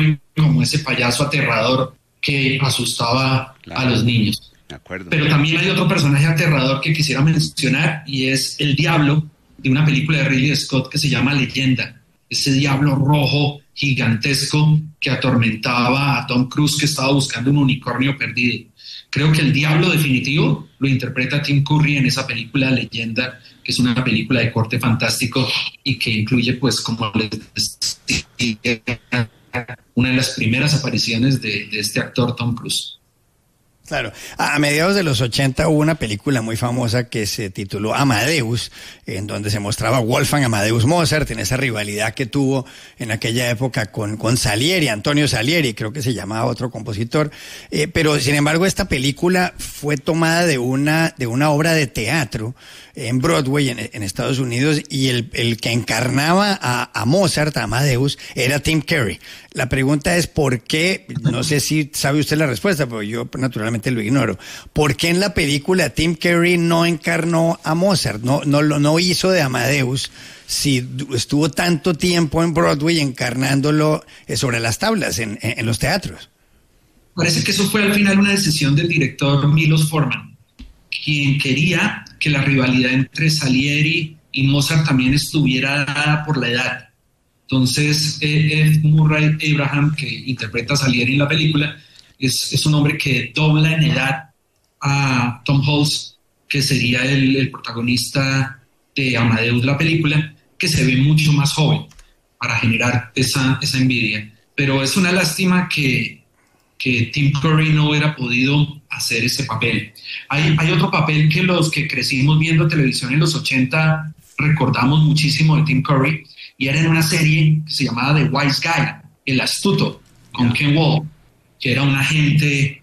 Curry como ese payaso aterrador que asustaba a los niños. De acuerdo. Pero también hay otro personaje aterrador que quisiera mencionar y es el diablo de una película de Ridley Scott que se llama Leyenda. Ese diablo rojo gigantesco que atormentaba a Tom Cruise, que estaba buscando un unicornio perdido. Creo que el diablo definitivo lo interpreta Tim Curry en esa película Leyenda, que es una película de corte fantástico y que incluye, pues, como les decía, una de las primeras apariciones de este actor Tom Cruise. Claro, a mediados de los 80 hubo una película muy famosa que se tituló Amadeus, en donde se mostraba Wolfgang Amadeus Mozart en esa rivalidad que tuvo en aquella época con Salieri, Antonio Salieri, creo que se llamaba otro compositor, pero sin embargo esta película fue tomada de una obra de teatro en Broadway en Estados Unidos, y el que encarnaba a Mozart, a Amadeus, era Tim Curry. La pregunta es ¿por qué? No sé si sabe usted la respuesta, pero yo naturalmente lo ignoro. ¿Por qué en la película Tim Curry no encarnó a Mozart, no hizo de Amadeus, si estuvo tanto tiempo en Broadway encarnándolo sobre las tablas en los teatros? Parece que eso fue al final una decisión del director Milos Forman, quien quería que la rivalidad entre Salieri y Mozart también estuviera dada por la edad. Entonces, Ed Murray Abraham, que interpreta a Salieri en la película, es un hombre que dobla en edad a Tom Hulce, que sería el protagonista de Amadeus, la película, que se ve mucho más joven, para generar esa envidia. Pero es una lástima que Tim Curry no hubiera podido hacer ese papel. Hay otro papel que los que crecimos viendo televisión en los 80 recordamos muchísimo de Tim Curry, y era en una serie que se llamaba The Wise Guy, El Astuto, con Ken Wall, que era un agente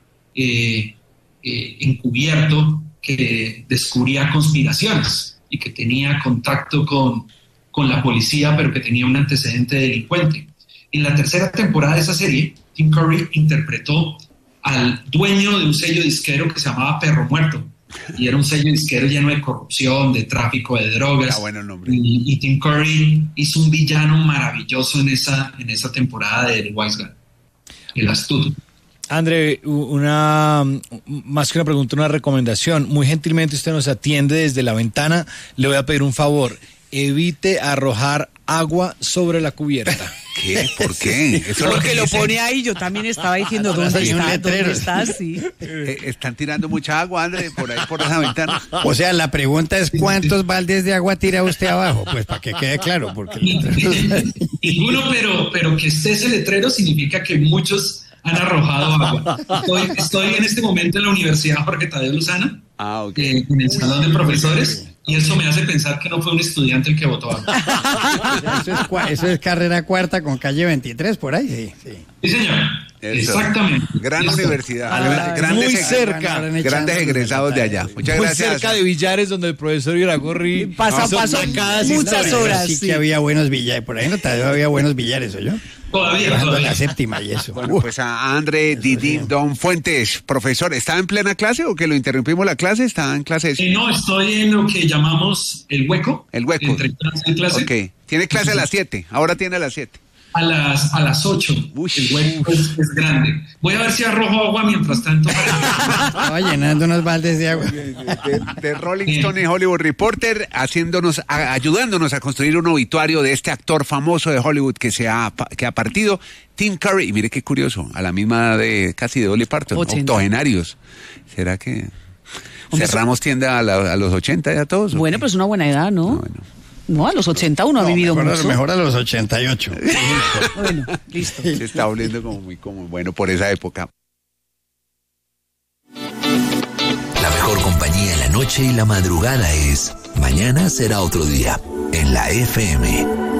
encubierto que descubría conspiraciones y que tenía contacto con la policía, pero que tenía un antecedente delincuente. En la tercera temporada de esa serie, Tim Curry interpretó al dueño de un sello disquero que se llamaba Perro Muerto, y era un sello disquero lleno de corrupción, de tráfico de drogas. Bueno nombre. Y Tim Curry hizo un villano maravilloso en esa temporada de The Wise Guy, El Astuto. André, más que una pregunta, una recomendación. Muy gentilmente usted nos atiende desde la ventana. Le voy a pedir un favor. Evite arrojar agua sobre la cubierta. ¿Qué? ¿Por qué? Eso porque lo pone ahí, yo también estaba diciendo ¿dónde está? Sí. Están tirando mucha agua, André, por ahí, por esa ventana. O sea, la pregunta es ¿cuántos baldes de agua tira usted abajo? Pues para que quede claro, porque Ninguno, pero que esté ese letrero significa que muchos han arrojado agua. Estoy en este momento en la Universidad Jorge Tadeo Lozano, okay. En el salón de profesores, y eso me hace pensar que no fue un estudiante el que votó agua. Eso es carrera cuarta con calle 23, por ahí, sí. Sí, señor. Eso. Exactamente. Gran universidad. Muy cerca. Grandes egresados de allá. Muchas gracias. Muy cerca de Villares, donde el profesor Iragorri pasó muchas horas. Sí, que había buenos billares. Por ahí no había buenos billares, ¿o yo? Todavía. La séptima y eso. Bueno, pues a André Didín Don Fuentes, profesor, ¿está en plena clase o que lo interrumpimos la clase? ¿Está en clase? No, estoy en lo que llamamos el hueco. El hueco. Entre clase y clase. Ok. Tiene clase a las 7. Ahora tiene a las 7. A las 8. El hueco es grande. Voy a ver si arrojo agua mientras tanto. Estaba llenando unos baldes de agua. De Rolling Stone y Hollywood Reporter, ayudándonos a construir un obituario de este actor famoso de Hollywood que ha partido, Tim Curry. Y mire qué curioso, a la misma edad casi de Dolly Parton, 80. Octogenarios. ¿Será que cerramos tienda a los 80 ya todos? Bueno, pero es una buena edad, ¿no? Bueno. No, a los 80 uno ha vivido mucho. Mejor a los 88. Bueno, listo. Se está volviendo como bueno por esa época. La mejor compañía en la noche y la madrugada es Mañana será otro día, en la FM.